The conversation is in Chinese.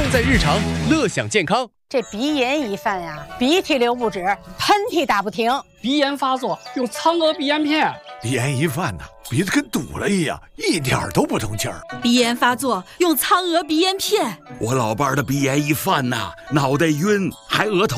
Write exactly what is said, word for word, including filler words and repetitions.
在日常，乐享健康。 这鼻炎一犯呀，鼻涕流不止，喷嚏打不停。 鼻炎发作用苍娥鼻炎片。 鼻炎一犯呢，鼻子跟堵了一样，一点都不通气儿。 鼻炎发作用苍娥鼻炎片。 我老伴儿的鼻炎一犯呐，脑袋晕，还额头